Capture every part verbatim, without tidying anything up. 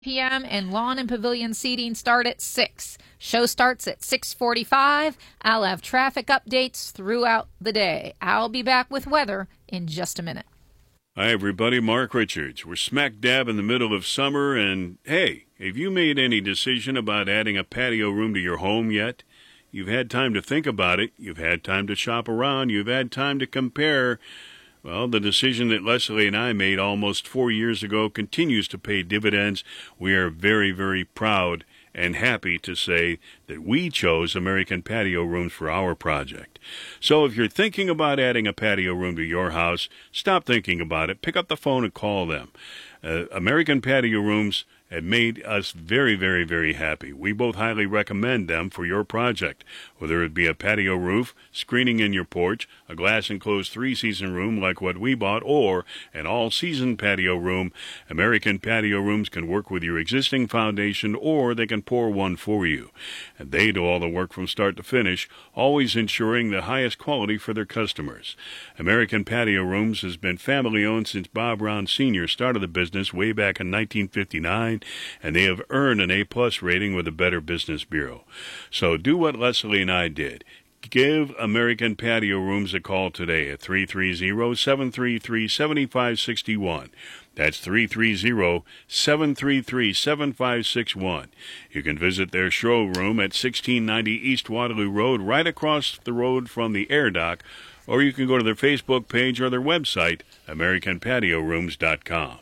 p m and lawn and pavilion seating start at six. Show starts at six forty-five. I'll have traffic updates throughout the day. I'll be back with weather in just a minute. Hi, everybody. Mark Richards. We're smack dab in the middle of summer, and hey, have you made any decision about adding a patio room to your home yet? You've had time to think about it. You've had time to shop around. You've had time to compare. Well, the decision that Leslie and I made almost four years ago continues to pay dividends. We are very, very proud and happy to say that we chose American Patio Rooms for our project. So if you're thinking about adding a patio room to your house, stop thinking about it. Pick up the phone and call them. Uh, American Patio Rooms have made us very, very, very happy. We both highly recommend them for your project, whether it be a patio roof, screening in your porch, a glass-enclosed three-season room like what we bought, or an all-season patio room. American Patio Rooms can work with your existing foundation, or they can pour one for you. And they do all the work from start to finish, always ensuring the highest quality for their customers. American Patio Rooms has been family-owned since Bob Brown Senior started the business way back in nineteen fifty-nine, and they have earned an A-plus rating with the Better Business Bureau. So do what Leslie and I did. Give American Patio Rooms a call today at three three zero, seven three three, seven five six one. That's three three zero, seven three three, seven five six one. You can visit their showroom at sixteen ninety East Waterloo Road, right across the road from the air dock, or you can go to their Facebook page or their website, american patio rooms dot com.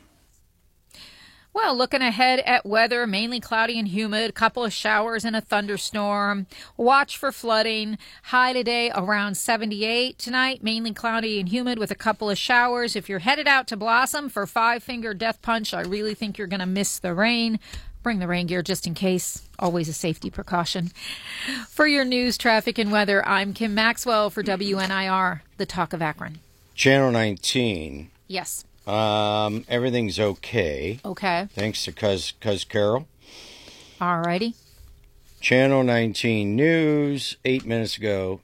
Well, looking ahead at weather, mainly cloudy and humid, a couple of showers and a thunderstorm. Watch for flooding. High today around seventy-eight. Tonight, mainly cloudy and humid with a couple of showers. If you're headed out to Blossom for Five Finger Death Punch, I really think you're going to miss the rain. Bring the rain gear just in case. Always a safety precaution. For your news, traffic, and weather, I'm Kim Maxwell for W N I R, the Talk of Akron. Channel nineteen. Yes. Um, everything's okay. Okay. Thanks to Cuz, Cuz Carol. All righty. Channel nineteen News, eight minutes ago.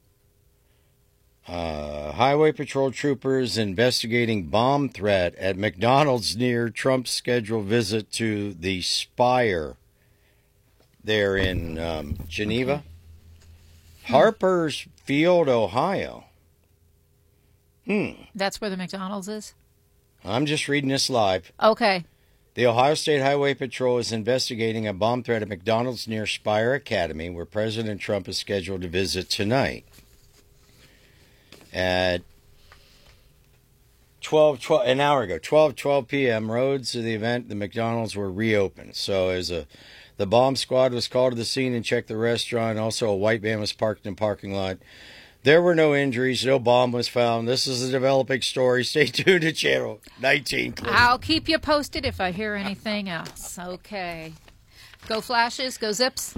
Uh, Highway Patrol troopers investigating bomb threat at McDonald's near Trump's scheduled visit to the Spire there in um, Geneva. Okay. Harper's Field, Ohio. Hmm. That's where the McDonald's is? I'm just reading this live. Okay. The Ohio State Highway Patrol is investigating a bomb threat at McDonald's near Spire Academy, where President Trump is scheduled to visit tonight. At twelve, twelve an hour ago, twelve twelve p.m., roads to the event, the McDonald's were reopened. So as a the bomb squad was called to the scene and checked the restaurant. Also, a white van was parked in the parking lot. There were no injuries. No bomb was found. This is a developing story. Stay tuned to Channel nineteen. Please. I'll keep you posted if I hear anything else. Okay. Go Flashes, go Zips.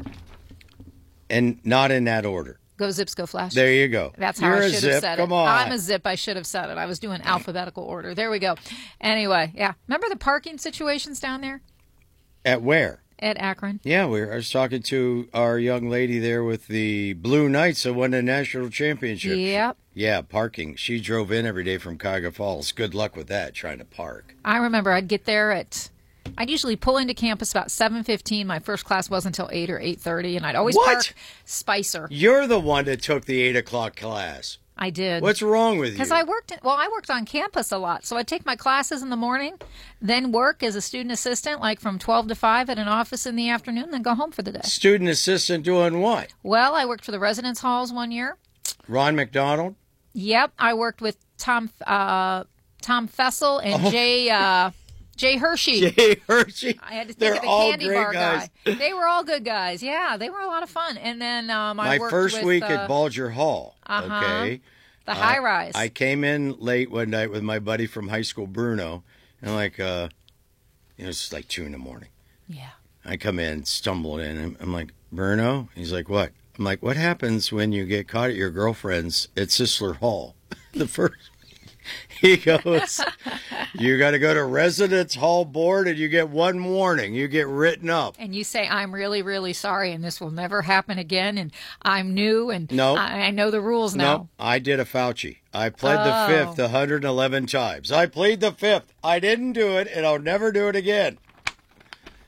And not in that order. Go Zips, go Flashes. There you go. That's how You're I a should zip. have said Come it. on. I'm a Zip. I should have said it. I was doing alphabetical order. There we go. Anyway, yeah. Remember the parking situations down there? At where? At Akron. Yeah, we were, I was talking to our young lady there with the Blue Knights that won the national championship. Yep. Yeah, parking. She drove in every day from Cuyahoga Falls. Good luck with that, trying to park. I remember I'd get there at, I'd usually pull into campus about seven fifteen. My first class wasn't until eight or eight thirty, and I'd always What? park Spicer. You're the one that took the eight o'clock class. I did. What's wrong with you? Because I worked, in, well, I worked on campus a lot. So I'd take my classes in the morning, then work as a student assistant, like from twelve to five at an office in the afternoon, then go home for the day. Student assistant doing what? Well, I worked for the residence halls one year. Ron McDonald? Yep. I worked with Tom uh, Tom Fessel and Oh. Jay uh, Jay Hershey. Jay Hershey. I had to think They're of the all candy great bar guys. guy. They were all good guys. Yeah, they were a lot of fun. And then um, I My worked first with, week uh, at Balger Hall. uh-huh. Okay. the high rise. I came in late one night with my buddy from high school, Bruno, and like, uh, it was like two in the morning. Yeah. I come in, stumbled in, and I'm like, Bruno? He's like, what? I'm like, what happens when you get caught at your girlfriend's at Sisler Hall? The first, he goes, you got to go to residence hall board and you get one warning. You get written up. And you say, I'm really, really sorry, and this will never happen again, and I'm new, and No. I, I know the rules now. No, I did a Fauci. I pled the Oh. fifth one hundred eleven times. I plead the fifth. I didn't do it, and I'll never do it again.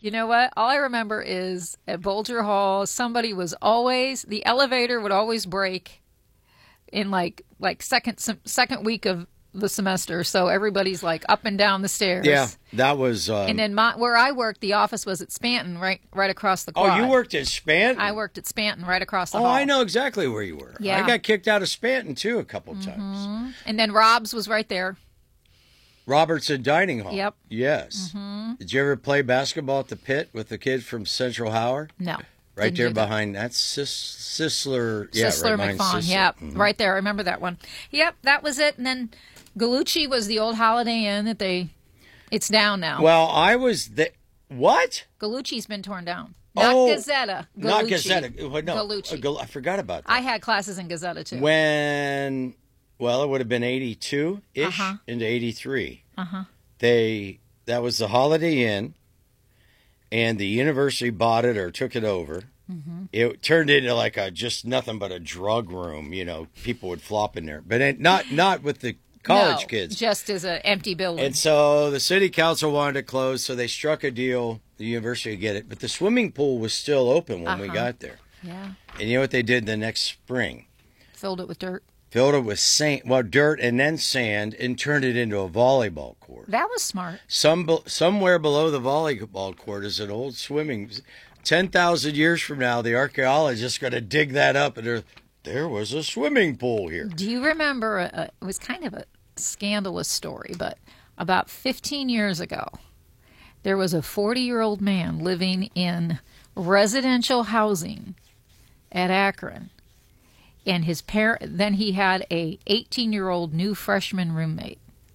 You know what? All I remember is at Bolger Hall, somebody was always, the elevator would always break in like like second sem- second week of the semester. So everybody's like up and down the stairs. Yeah, that was. Um, and then my, where I worked, the office was at Spanton, right right across the quad. Oh, you worked at Spanton? I worked at Spanton, right across the oh, hall. I know exactly where you were. Yeah. I got kicked out of Spanton, too, a couple mm-hmm. times. And then Rob's was right there. Robertson Dining Hall. Yep. Yes. Mm-hmm. Did you ever play basketball at the Pit with the kids from Central Howard? No. Right there do that. behind, that's Sis, Sisler. Yeah, Sisler right behind McFawn, Sisler. yep. Mhm. Right there. I remember that one. Yep, that was it. And then Gallucci was the old Holiday Inn that they, it's down now. Well, I was the, what? Gallucci's been torn down. Not Oh, Gazzetta. Gallucci. Not Gazzetta. Well, no, Gallucci. uh, Gal- I forgot about that. I had classes in Gazzetta too. When, well, it would have been eighty-two-ish Uh-huh. into eighty-three. Uh-huh. They, that was the Holiday Inn, and the university bought it or took it over. Mm-hmm. It turned into like a just nothing but a drug room. You know, people would flop in there, but it, not not with the college no, kids. Just as an empty building. And so the city council wanted to close, so they struck a deal. The university would get it, but the swimming pool was still open when we Uh-huh. got there. Yeah. And you know what they did the next spring? Filled it with dirt. Filled it with sand, well, dirt and then sand, and turned it into a volleyball court. That was smart. Some somewhere below the volleyball court is an old swimming. Ten thousand years from now, the archaeologists are going to dig that up, and there, there was a swimming pool here. Do you remember? A, a, it was kind of a scandalous story, but about fifteen years ago, there was a forty-year-old man living in residential housing at Akron, and his parent. Then he had a eighteen-year-old new freshman roommate.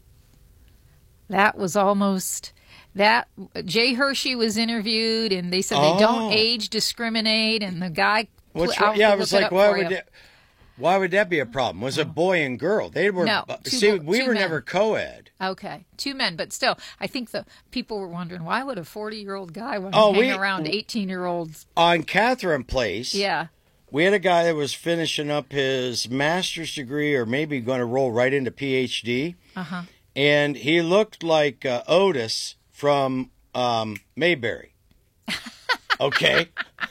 That was almost that. Jay Hershey was interviewed, and they said Oh. they don't age discriminate, and the guy. What's I'll wrong? Yeah, I look was it like, up why for would you. that, why would that be a problem? Was it boy and girl? They were. No, uh, two see, bo- we two were men. never co-ed. Okay, two men, but still, I think the people were wondering why would a forty-year-old guy want Oh, to hang we- around eighteen-year-olds? On Catherine Place, Yeah. we had a guy that was finishing up his master's degree, or maybe going to roll right into P H D. Uh huh. And he looked like uh, Otis from um, Mayberry. Okay.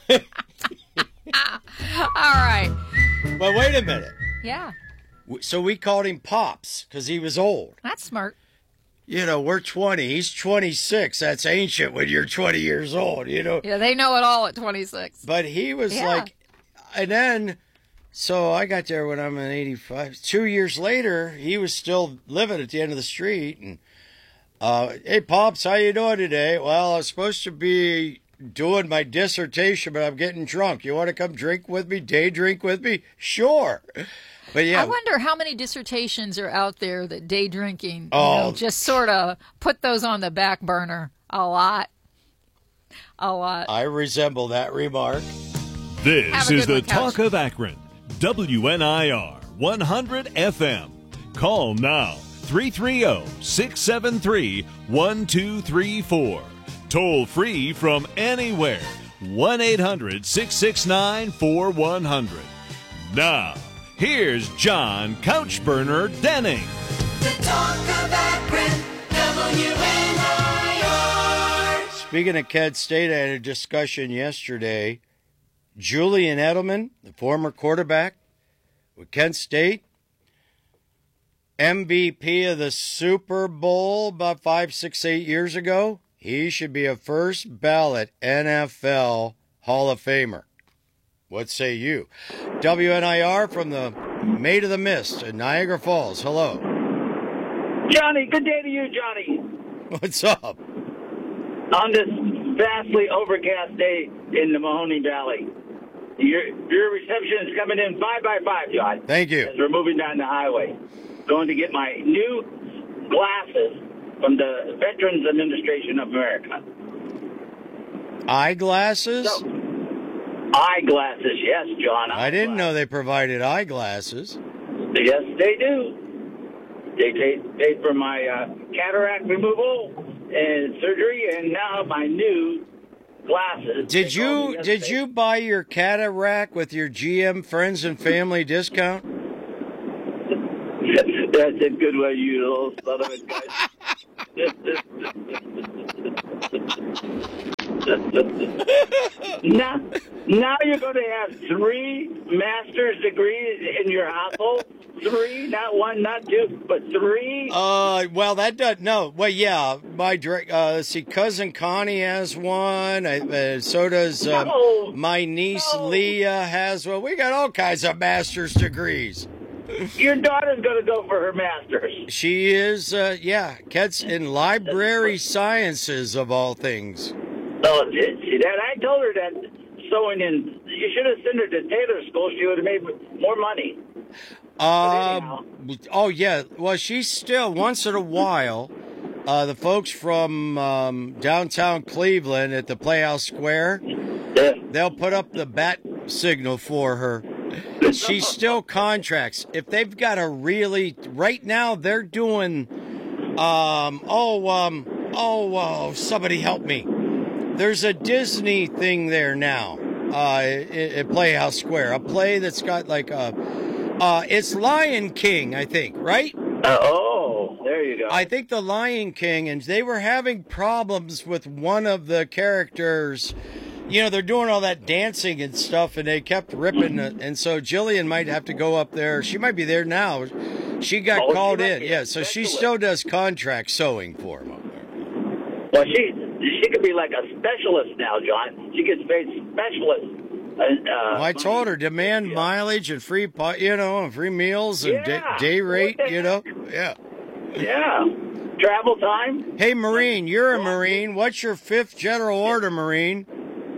All right. Well, wait a minute. Yeah, So we called him Pops because he was old. that's smart. You know, we're twenty. He's twenty-six. That's ancient when you're twenty years old, you know. Yeah, they know it all at twenty-six. But he was Yeah. like, and then, so I got there when I'm in eighty-five. Two years later, he was still living at the end of the street. And, uh, hey, Pops, how you doing today? Well, I was supposed to be doing my dissertation, but I'm getting drunk. You want to come drink with me, day drink with me? Sure. But yeah. I wonder how many dissertations are out there that day drinking, you Oh. know, just sort of put those on the back burner. A lot. A lot. I resemble that remark. Have This a is good the one, Couch. Talk of Akron, W N I R one hundred F M. Call now, three three zero, six seven three, one two three four. Toll free from anywhere, one eight hundred, six six nine, four one zero zero. Now, here's John Couchburner Denning. The Talk of Akron, W N I R. Speaking of Kent State, I had a discussion yesterday. Julian Edelman, the former quarterback with Kent State, M V P of the Super Bowl about five, six, eight years ago. He should be a first ballot N F L Hall of Famer. What say you? W N I R from the Maid of the Mist in Niagara Falls. Hello. Johnny, good day to you, Johnny. What's up? On this vastly overcast day in the Mahoning Valley, your your reception is coming in five by five, John. Thank you. As we're moving down the highway, going to get my new glasses from the Veterans Administration of America. Eyeglasses? So, eyeglasses, yes, John. I didn't know eyeglasses. they provided eyeglasses. Yes, they do. They paid, paid for my uh, cataract removal and surgery, and now my new glasses. Did They called you me did yesterday. you buy your cataract with your G M friends and family discount? That's a good way, you little son of a gun. now, now you're going to have three master's degrees in your household. Three, not one, not two, but three. Uh, well, that does no. Well, yeah, my direct. Uh, let's see, cousin Connie has one. I, uh, so does uh, No. my niece No. Leah has one. We got all kinds of master's degrees. Your daughter's going to go for her master's. She is, uh, yeah, gets in library sciences of all things. So, see that? I told her that sewing in. You should have sent her to Taylor School. She would have made more money. Um, oh yeah. Well, she's still once in a while. Uh, the folks from um, downtown Cleveland at the Playhouse Square, Yeah. they'll put up the bat signal for her. She still contracts. If they've got a really right now, they're doing. Um. Oh. Um. Oh. Oh. Somebody help me. There's a Disney thing there now. Uh, at, at Playhouse Square, a play that's got like a. Uh, it's Lion King, I think, right? Uh, oh, there you go. I think the Lion King, and they were having problems with one of the characters. You know, they're doing all that dancing and stuff, and they kept ripping it. And so Jillian might have to go up there. She might be there now. She got Oh, she called might in. be a Yeah, so she specialist. still does contract sewing for them up there. Well, she she could be like a specialist now, John. She gets paid specialist. Uh, uh, Well, I told her demand Yeah. mileage and free, pi- you know, and free meals and da- Yeah. day rate, What the you know. Yeah. Yeah. Travel time. Hey, Marine, you're a Marine. What's your fifth general order, Marine?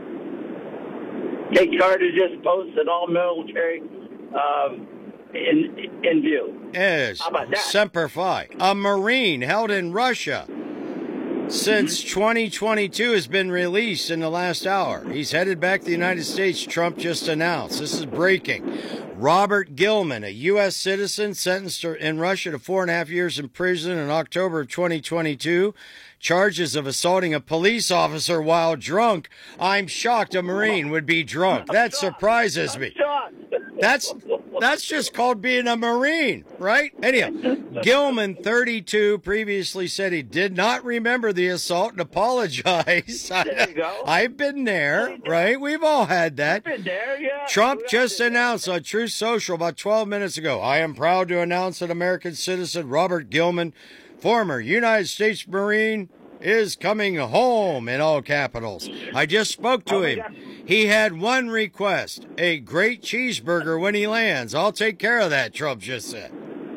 Take charge of just posted all military um, in in view. Is How about that? Semper Fi. A Marine held in Russia since twenty twenty-two has been released in the last hour. He's headed back to the United States, Trump just announced. This is breaking. Robert Gilman, a U S citizen sentenced to- in Russia to four and a half years in prison in October of twenty twenty-two. Charges of assaulting a police officer while drunk. I'm shocked a Marine would be drunk. That surprises me. John. That's that's just called being a Marine, right? Anyhow, Gilman, thirty-two, previously said he did not remember the assault and apologized. There you go. I've been there, right? We've all had that. Been there, yeah. Trump Yeah, just yeah. announced on Truth Social about twelve minutes ago, I am proud to announce that American citizen Robert Gilman, former United States Marine, is coming home in all capitals. I just spoke to Oh, my him. God. He had one request, a great cheeseburger when he lands. I'll take care of that, Trump just said.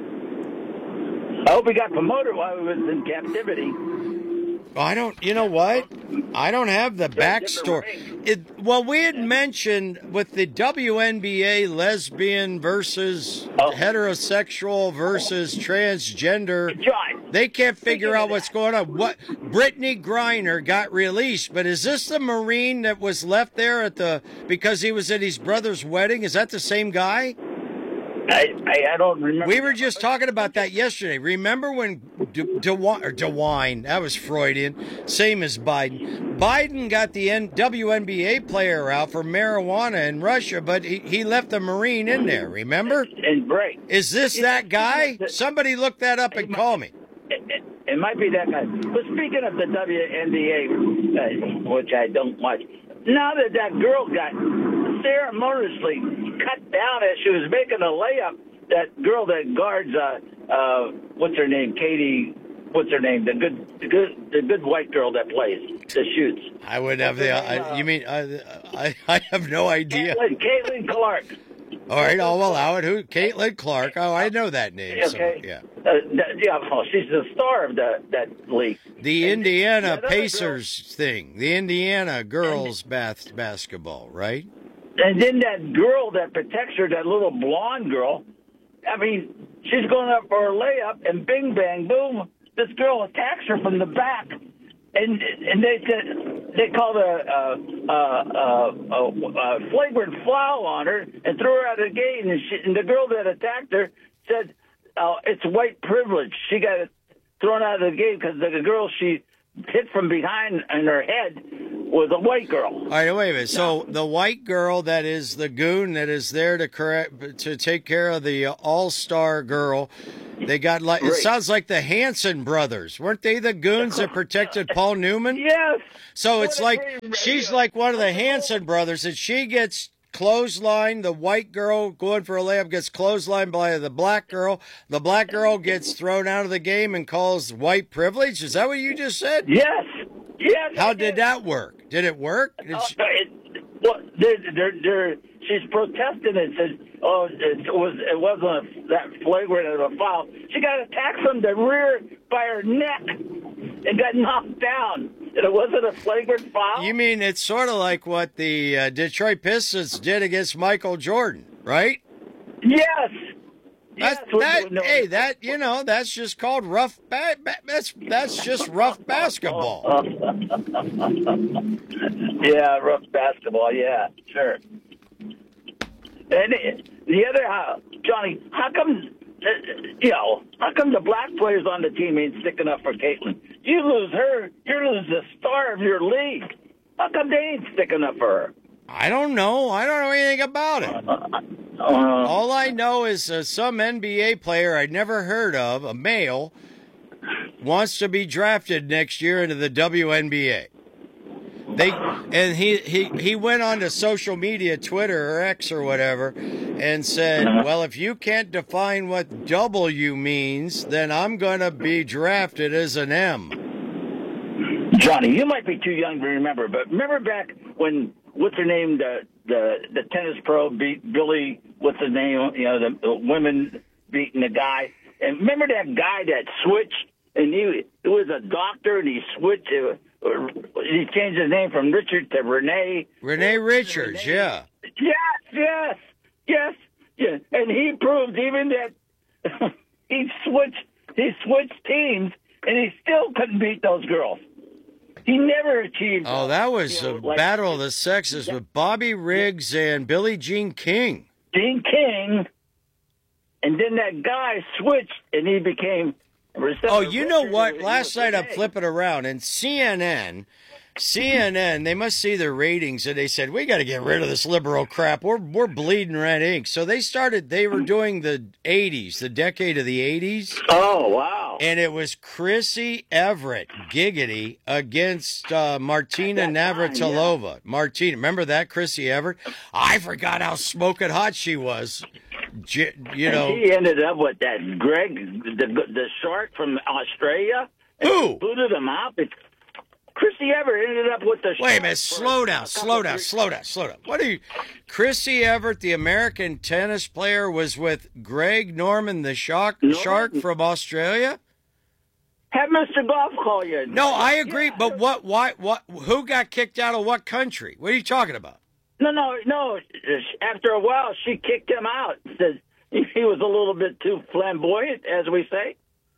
I hope he got promoted while he was in captivity. I don't, you know what? I don't have the backstory. It, well, we had mentioned with the W N B A lesbian versus Oh. heterosexual versus transgender. John. They can't figure Speaking out of what's that. going on. What Brittany Griner got released, but is this the Marine that was left there at the because he was at his brother's wedding? Is that the same guy? I, I, I don't remember. We were just talking about that yesterday. Remember when De- DeWine, or DeWine, that was Freudian, same as Biden. Biden got the N- W N B A player out for marijuana in Russia, but he, he left the Marine in there, remember? And break. Is this that guy? Somebody look that up and call me. It, it, it might be that guy. But speaking of the W N B A, uh, which I don't watch, now that that girl got ceremoniously cut down as she was making a layup, that girl that guards, uh, uh, what's her name, Katie, what's her name, the good, the good, the good white girl that plays, that shoots. I would have the. I, you mean I, I? I have no idea. Caitlin, Caitlin Clark. All right, I'll allow it. Who? Caitlin Clark. Oh, I know that name. so, Okay. yeah. Uh, that, yeah, well, she's the star of the, that league. The And Indiana that other Pacers thing. The Indiana girls bath basketball, right? And then that girl that protects her, that little blonde girl, I mean, she's going up for a layup, and bing, bang, boom, this girl attacks her from the back. And and they said they called a, a, a, a, a flagrant foul on her and threw her out of the game. And, she, and the girl that attacked her said, uh, it's white privilege. She got thrown out of the game because the girl she hit from behind in her head was a white girl. All right, wait a minute. So the white girl that is the goon that is there to correct to take care of the all-star girl They got like, it Right. sounds like the Hanson brothers. Weren't they the goons that protected Paul Newman? Yes. So it's What a like, great- she's like one of the Hanson brothers, and she gets clotheslined. The white girl going for a layup gets clotheslined by the black girl. The black girl gets thrown out of the game and calls white privilege. Is that what you just said? Yes. Yes. How did that work? Did it work? Did Uh, she- it, well, they're, they're, they're, she's protesting and says, "Oh, it was it wasn't a, that flagrant of a foul." She got attacked from the rear by her neck and got knocked down. And it wasn't a flagrant foul. You mean it's sort of like what the uh, Detroit Pistons did against Michael Jordan, right? Yes. Yes. That's, we're that, doing- no, hey, that you know, that's just called rough. Ba- ba- that's that's just rough basketball. Yeah, rough basketball. Yeah, sure. And it, the other, uh, Johnny, how come, uh, you know, how come the black players on the team ain't sticking up for Caitlin? You lose her, you lose the star of your league. How come they ain't sticking up for her? I don't know. I don't know anything about it. Uh, All I know is uh, some N B A player I'd never heard of, a male, wants to be drafted next year into the W N B A. They and he, he, he went on to social media, Twitter or X or whatever, and said, "Well, if you can't define what W means, then I'm going to be drafted as an M." Johnny, you might be too young to remember, but remember back when what's her name, the the the tennis pro beat Billy, what's his name, you know, the, the women beating the guy, and remember that guy that switched, and he it was a doctor, and he switched, uh, he changed his name from Richard to Renee. Renee Richards, yeah. Yes, yes, yes, yes, and he proved even that he switched he switched teams, and he still couldn't beat those girls. He never achieved. Oh, that was you know, a like- battle of the sexes with Bobby Riggs and Billie Jean King. Dean King, and then that guy switched, and he became. Oh, you know what? Last night I'm flipping around, and C N N, C N N, they must see their ratings, and they said, we got to get rid of this liberal crap. We're we're bleeding red ink. So they started, they were doing the eighties, the decade of the eighties, Oh wow! and it was Chrissy Everett, giggity, against uh, Martina At that time, Navratilova. Martina, remember that, Chrissy Everett? I forgot how smoking hot she was. J- you And know, he ended up with that Greg, the the shark from Australia. and Who? booted him out? It's Chrissy Everett ended up with the. Wait a shark minute, for slow a down, couple slow down, years. slow down, slow down. What are you? Chrissy Everett, the American tennis player, was with Greg Norman, the shark, Norman? shark from Australia? Have Mister Golf call you. No, I agree, Yeah. but what, why, what, who got kicked out of what country? What are you talking about? No, no, no. After a while, she kicked him out. Said he was a little bit too flamboyant, as we say.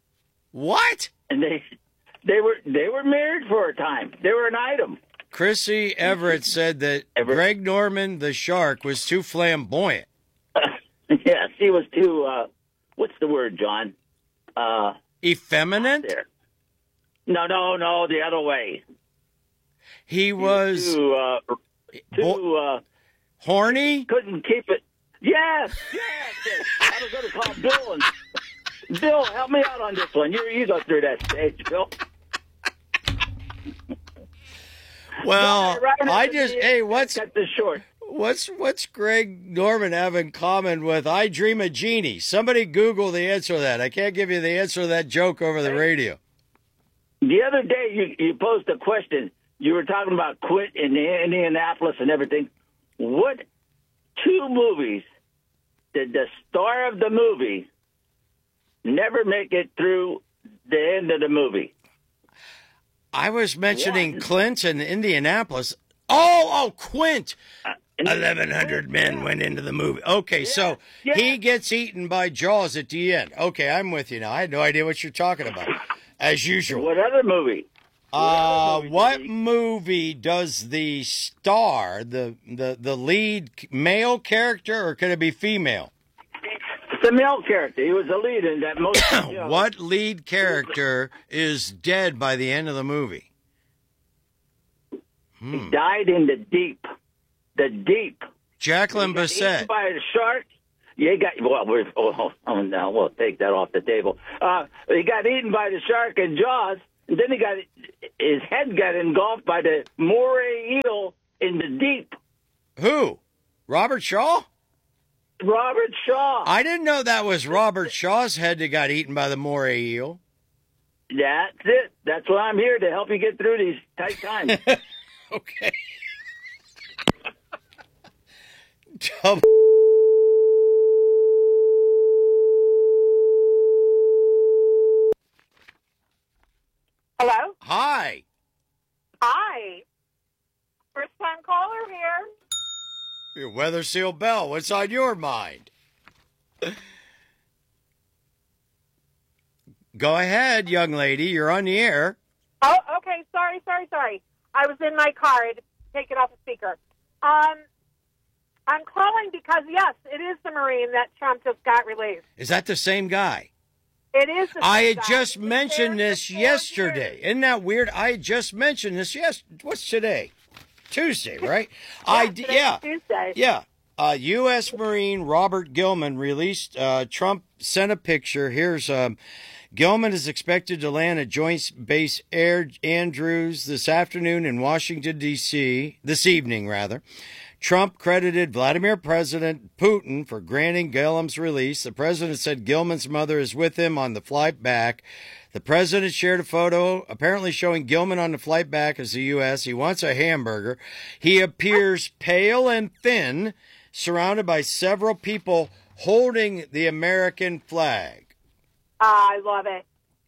What? And they, they were they were married for a time. They were an item. Chrissy Everett said that Everett. Greg Norman, the shark, was too flamboyant. Yes, he was too. Uh, what's the word, John? Uh, Effeminate? there. No, no, no. The other way. He was Too. Uh, bo- too. Uh, horny? couldn't keep it. Yes, yes. yes. I was going to call Bill and Bill, help me out on this one. You you go through that stage, Bill. Well, Right at I the just, end, hey, what's cut this short? What's what's Greg Norman have in common with I Dream of Jeannie? Somebody Google the answer to that. I can't give you the answer to that joke over the radio. The other day, you you posed a question. You were talking about Quint in Indianapolis and everything. What two movies did the star of the movie never make it through the end of the movie? I was mentioning One. Clint in Indianapolis. Oh, oh, Quint. Uh, eleven hundred men went into the movie. Okay, so yeah. he gets eaten by Jaws at the end. Okay, I'm with you now. I had no idea what you're talking about, as usual. What other movie? Uh, movie what did he- movie does the star, the, the, the lead male character, or could it be female? It's a male character. He was the lead in that most. you know, What lead character is dead by the end of the movie? He died in the deep. The deep. Jacqueline He got eaten Bisset. by a shark. You got well. We're oh, oh no, we'll take that off the table. Uh, he got eaten by the shark in Jaws, and then he got his head got engulfed by the moray eel in the deep. Who? Robert Shaw? Robert Shaw. I didn't know that was Robert Shaw's head that got eaten by the moray eel. That's it. That's why I'm here, to help you get through these tight times. Okay. Double. Hello? Hi. Hi. First time caller here. Your Weather Seal Bell. What's on your mind? Go ahead, young lady. You're on the air. Oh, okay. Sorry, sorry, sorry. I was in my car. I had to take it off the speaker. Um, I'm calling because, yes, it is the Marine that Trump just got released. Is that the same guy? It is the I same had guy. just He's mentioned there this for four yesterday. years. Isn't that weird? I had just mentioned this. Yes. What's today? Tuesday, right? I d- today's yeah. Tuesday. Yeah. Uh, U S Marine Robert Gilman released, uh, Trump sent a picture. Here's, um, Gilman is expected to land at Joint Base Air Andrews this afternoon in Washington, D C, this evening, rather. Trump credited Vladimir President Putin for granting Gilman's release. The president said Gilman's mother is with him on the flight back. The president shared a photo apparently showing Gilman on the flight back as the U S. He wants a hamburger. He appears pale and thin, surrounded by several people holding the American flag. Ah, I love it.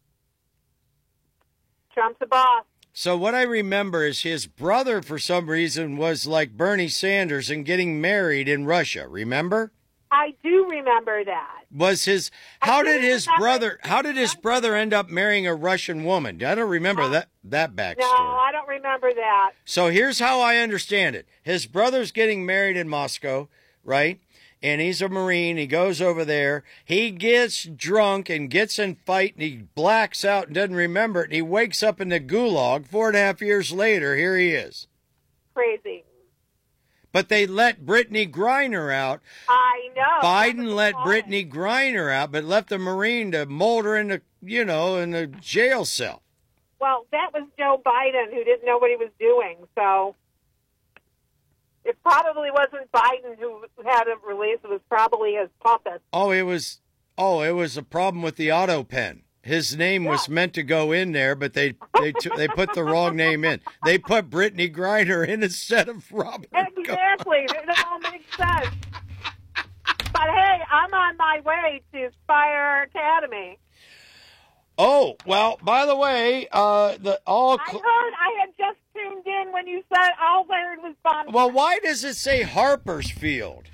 Trump's a boss. So what I remember is his brother, for some reason, was like Bernie Sanders and getting married in Russia. Remember? I do remember that. Was his how I did do his remember- brother how did his brother end up marrying a Russian woman? I don't remember that that backstory. No, I don't remember that. So here's how I understand it. His brother's getting married in Moscow, right? And he's a Marine. He goes over there. He gets drunk and gets in fight, and he blacks out and doesn't remember it. And he wakes up in the gulag. Four and a half years later, here he is. Crazy. But they let Brittany Griner out. I know. Biden let Fine. Brittany Griner out, but left the Marine to molder in the, you know, in the jail cell. Well, that was Joe Biden, who didn't know what he was doing. So it probably wasn't Biden who had it released. It was probably his puppet. Oh, it was. Oh, it was a problem with the auto pen. His name was meant to go in there, but they they t- they put the wrong name in. They put Brittany Griner in instead of Robert. Exactly. It all makes sense. But hey, I'm on my way to Spire Academy. Oh, well, by the way, uh, the all. I Cl- heard, I had just tuned in when you said all I heard was bomb. well, why does it say Harpersfield?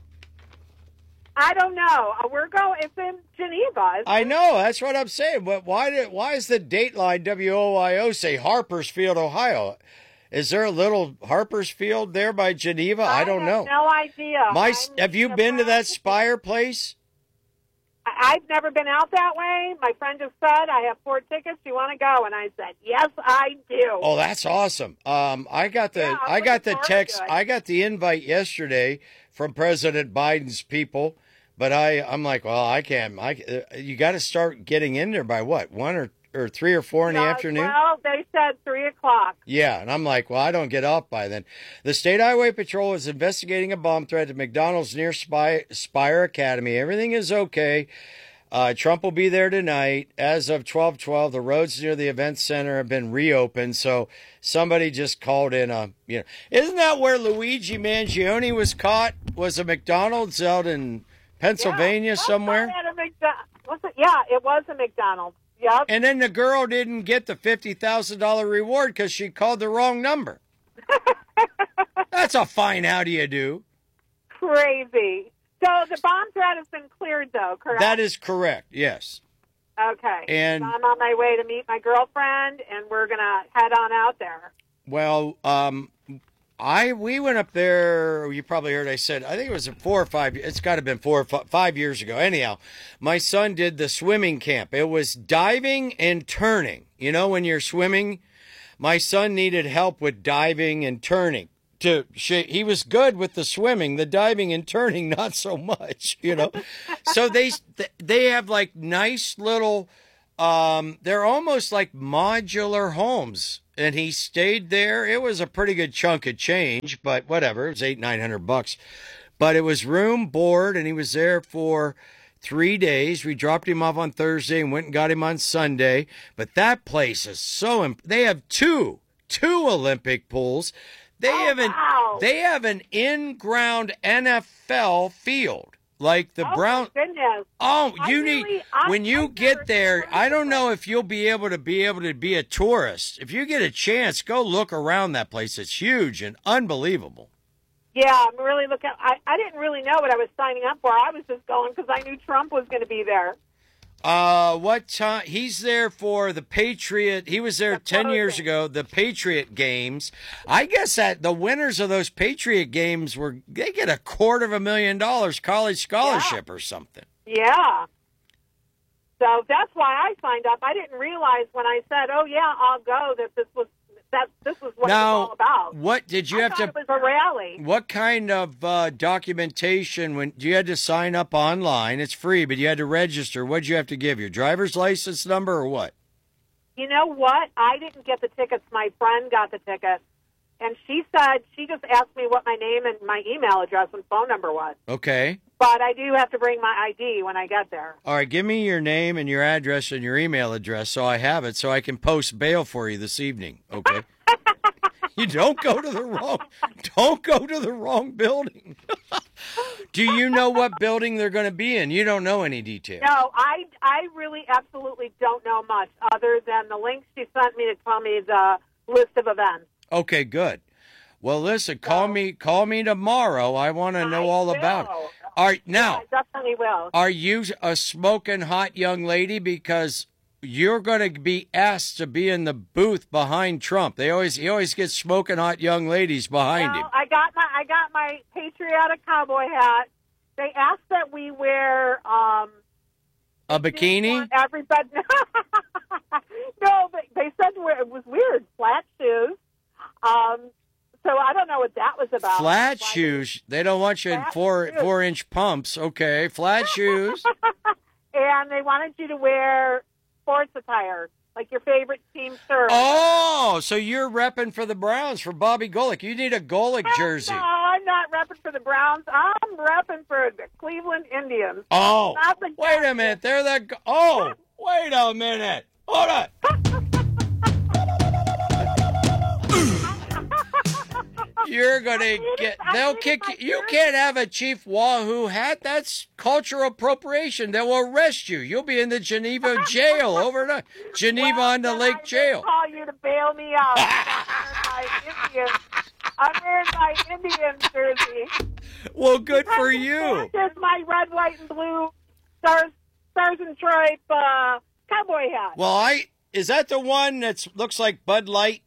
I don't know. Uh, We're going, it's in Geneva. I know, that's what I'm saying. But why did why is the Dateline W O Y O say Harpersfield, Ohio? Is there a little Harpersfield there by Geneva? I don't know. have no idea. My, I'm have you been to that surprised. Spire place? I- I've never been out that way. My friend just said, I have four tickets. Do you want to go? And I said, yes, I do. Oh, that's awesome. Um, I got the Yeah, I'm I got looking the forward text. to it. I got the invite yesterday from President Biden's people, but I I'm like, well, I can't. I uh, you got to start getting in there by what one or or three or four in the Uh, afternoon. Well, they said three o'clock. Yeah, and I'm like, well, I don't get off by then. The State Highway Patrol is investigating a bomb threat at McDonald's near Spy, Spire Academy. Everything is okay. Uh, Trump will be there tonight. As of twelve twelve, the roads near the event center have been reopened. So somebody just called in a, you know, isn't that where Luigi Mangione was caught? Was a McDonald's out in Pennsylvania Yeah. somewhere? At a McDo- was it? Yeah, it was a McDonald's. Yep. And then the girl didn't get the fifty thousand dollars reward because she called the wrong number. That's a fine how do you do. Crazy. So the bomb threat has been cleared, though, correct? That is correct, yes. Okay. And- I'm on my way to meet my girlfriend, and we're going to head on out there. Well, um, I we went up there. You probably heard I said I think it was four or five. It's got to have been four or five, five years ago. Anyhow, my son did the swimming camp. It was diving and turning. You know, when you're swimming, my son needed help with diving and turning. to sh- he was good with the swimming, the diving and turning, not so much, you know. So they they have like nice little, um, they're almost like modular homes. And he stayed there. It was a pretty good chunk of change, but whatever. It was eight, nine hundred bucks. But it was room, board, and he was there for three days. We dropped him off on Thursday and went and got him on Sunday. But that place is so. Imp- they have two, two Olympic pools. They Oh, have an wow. they have an in-ground N F L field like the Oh, Brown. my goodness. Oh, I you really- need I- when you I've get never there. heard I of don't it. know if you'll be able to be able to be a tourist. If you get a chance, go look around that place. It's huge and unbelievable. Yeah, I'm really looking. I, I didn't really know what I was signing up for. I was just going because I knew Trump was going to be there. Uh, what time? He's there for the Patriot. He was there That's ten what I years think. ago. The Patriot games. I guess that the winners of those Patriot games were they get a quarter of a million dollars college scholarship or something. Yeah. So that's why I signed up. I didn't realize when I said, "Oh yeah, I'll go," that this was that this was what Now, it was all about. what did you I have thought to? it was a rally. What kind of uh, documentation? When you had to sign up online, it's free, but you had to register. What did you have to give? Your driver's license number or what? You know what? I didn't get the tickets. My friend got the tickets. And she said, she just asked me what my name and my email address and phone number was. Okay. But I do have to bring my I D when I get there. All right. Give me your name and your address and your email address so I have it so I can post bail for you this evening. Okay. You don't go to the wrong. Don't go to the wrong building. Do you know what building they're going to be in? You don't know any details. No, I, I really absolutely don't know much other than the link she sent me to tell me the list of events. Okay, good. Well, listen, call me call me tomorrow. I want to know I all about it. will. All right, now, I definitely will. are you a smoking hot young lady? Because you're going to be asked to be in the booth behind Trump. They always he always gets smoking hot young ladies behind him. Well, I got my I got my patriotic cowboy hat. They asked that we wear um, A didn't bikini? want everybody. No, but they said we- it was weird. Flat shoes. Um, so I don't know what that was about. Flat Why shoes. They don't want you in Flat four shoes. four inch pumps. Okay, flat shoes. they- And they wanted you to wear sports attire, like your favorite team shirt. Oh, so you're repping for the Browns for Bobby Golick. You need a Golick jersey. No, I'm not repping for the Browns. I'm repping for the Cleveland Indians. Oh, Not the wait a minute. They're the. Go- Oh, wait a minute. Hold on. You're gonna get. They'll kick you. You can't have a Chief Wahoo hat. That's cultural appropriation. They will arrest you. You'll be in the Geneva jail overnight. Geneva Well, on the then lake I jail. will call you to bail me out. I'm wearing my Indian. I'm wearing my Indian jersey. Well, good for you. There's my red, white, and blue stars, stars and stripe uh, cowboy hat. Well, I is that the one that looks like Bud Light?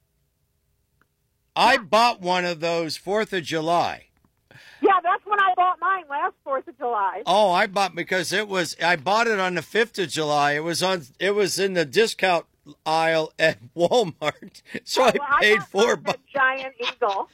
I bought one of those Fourth of July. Yeah, that's when I bought mine last Fourth of July. Oh, I bought because it was. I bought it on the fifth of July. It was on. It was in the discount aisle at Walmart. So I Well, paid got four mine bucks. at Giant Eagle.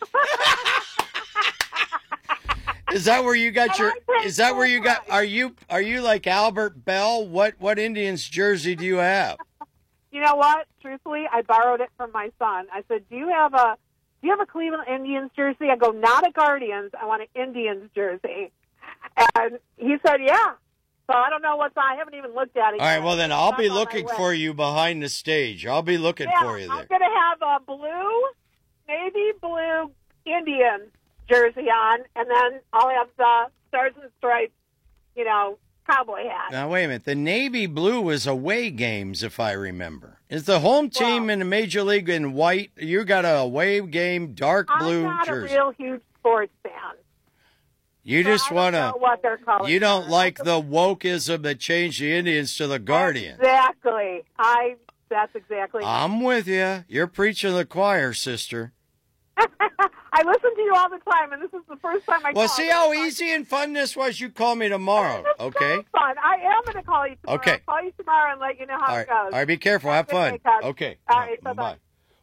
Is that where you got And your? I paid Is that where full you got? price. Are you? Are you like Albert Bell? What? What Indians jersey do you have? You know what? Truthfully, I borrowed it from my son. I said, "Do you have a Do you have a Cleveland Indians jersey?" I go, "Not a Guardians. I want an Indians jersey." And he said, "Yeah." So I don't know what's on. I haven't even looked at it. All right. yet. Well, then I'll That's be on my looking way. for you behind the stage. I'll be looking Yeah, for you there. I'm going to have a blue, navy blue Indian jersey on, and then I'll have the stars and stripes, you know, cowboy hat. Now wait a minute. The navy blue was away games, if I remember. Is the home team Well- in the major league in white? You got a away game dark blue I'm not jersey. a real huge sports fan. You So just I don't want know to. what their colors You don't are. like the wokeism that changed the Indians to the Guardians. Exactly. I. That's exactly. I'm with you. You're preaching the choir, sister. I listen to you all the time, and this is the first time I. Well, called. see how easy and fun this was? You call me tomorrow, It's okay? so fun. I am going to call you tomorrow. Okay. I'll call you tomorrow and let you know how All it right. goes. All right, be careful. Have Have a good fun. day, Cub. Okay. All right, bye-bye. Bye-bye.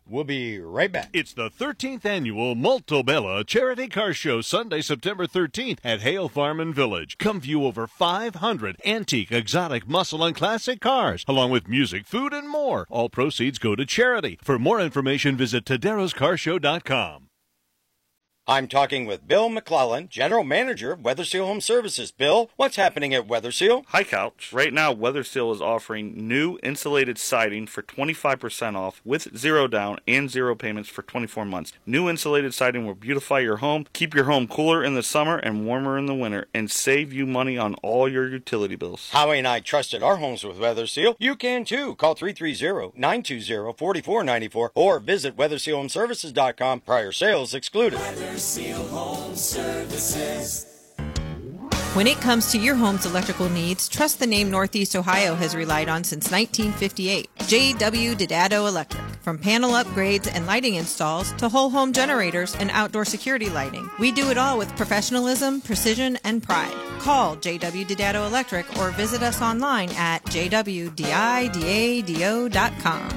We'll be right back. It's the thirteenth Annual Multobella Charity Car Show, Sunday, September thirteenth at Hale Farm and Village. Come view over five hundred antique, exotic, muscle, and classic cars, along with music, food, and more. All proceeds go to charity. For more information, visit Taderos Car Show dot com. I'm talking with Bill McClellan, General Manager of Weather Seal Home Services. Bill, what's happening at Weather Seal? Hi, Couch. Right now, Weather Seal is offering new insulated siding for twenty-five percent off with zero down and zero payments for twenty-four months. New insulated siding will beautify your home, keep your home cooler in the summer and warmer in the winter, and save you money on all your utility bills. Howie and I trusted our homes with Weather Seal. You can too. Call three three zero, nine two zero, four four nine four or visit weather seal home services dot com. Prior sales excluded. Seal Home Services. When it comes to your home's electrical needs, trust the name Northeast Ohio has relied on since nineteen fifty-eight. J W Didado Electric. From panel upgrades and lighting installs to whole home generators and outdoor security lighting, we do it all with professionalism, precision, and pride. Call J W Didado Electric or visit us online at j w didado dot com.